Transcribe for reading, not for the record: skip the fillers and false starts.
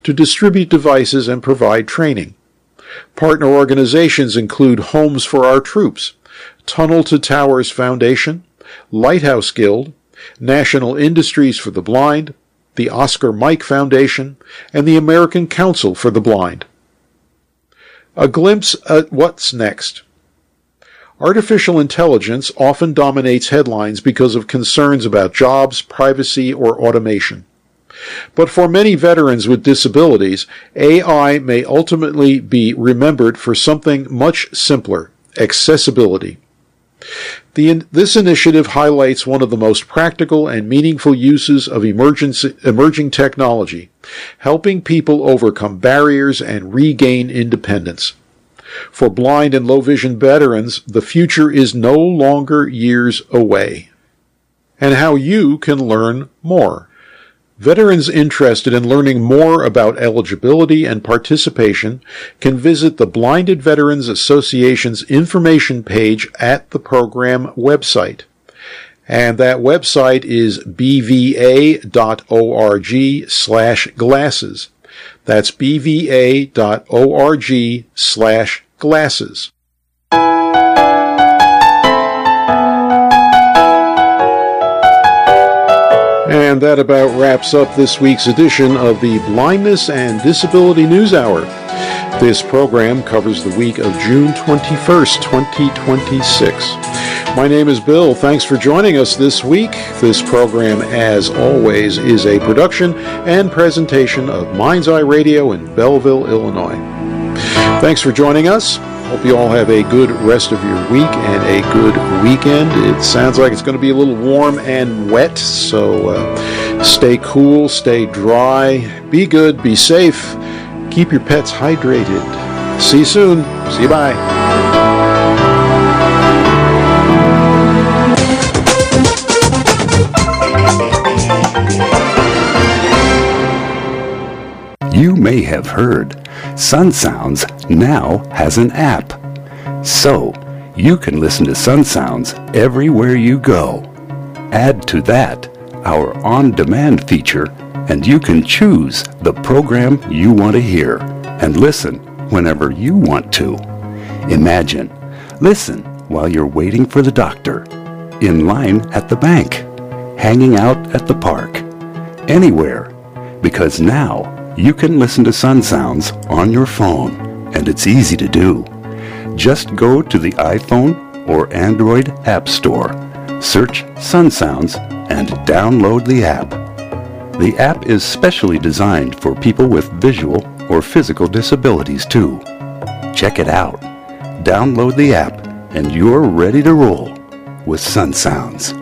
to distribute devices and provide training. Partner organizations include Homes for Our Troops, Tunnel to Towers Foundation, Lighthouse Guild, National Industries for the Blind, the Oscar Mike Foundation, and the American Council for the Blind. A glimpse at what's next. Artificial intelligence often dominates headlines because of concerns about jobs, privacy, or automation. But for many veterans with disabilities, AI may ultimately be remembered for something much simpler: accessibility. This initiative highlights one of the most practical and meaningful uses of emerging technology, helping people overcome barriers and regain independence. For blind and low-vision veterans, the future is no longer years away. And how you can learn more. Veterans interested in learning more about eligibility and participation can visit the Blinded Veterans Association's information page at the program website. And that website is bva.org/glasses. That's bva.org/glasses. And that about wraps up this week's edition of the Blindness and Disability News Hour. This program covers the week of June 21st, 2026. My name is Bill. Thanks for joining us this week. This program, as always, is a production and presentation of Mind's Eye Radio in Belleville, Illinois. Thanks for joining us. Hope you all have a good rest of your week and a good weekend. It sounds like it's going to be a little warm and wet, so stay cool, stay dry, be good, be safe, keep your pets hydrated. See you soon. See you, bye. You may have heard Sun Sounds now has an app. So, you can listen to Sun Sounds everywhere you go. Add to that our on-demand feature, and you can choose the program you want to hear and listen whenever you want to. Imagine, listen while you're waiting for the doctor, in line at the bank, hanging out at the park, anywhere, because now you can listen to Sun Sounds on your phone, and it's easy to do. Just go to the iPhone or Android App Store, search Sun Sounds, and download the app. The app is specially designed for people with visual or physical disabilities too. Check it out. Download the app, and you're ready to roll with Sun Sounds.